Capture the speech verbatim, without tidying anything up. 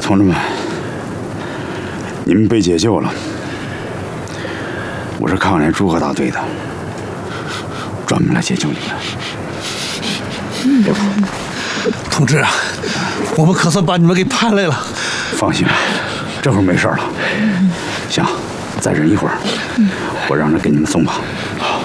同志们，你们被解救了。我是抗联朱河大队的，专门来解救你们。别哭， 同志啊，我们可算把你们给盼来了。 放心吧，这会儿没事了。行，再忍一会儿，我让人给你们送吧。